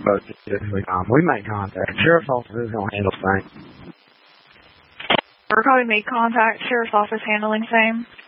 both we made contact. Sheriff's office is going to handle things. We're probably made contact. Sheriff's office handling same.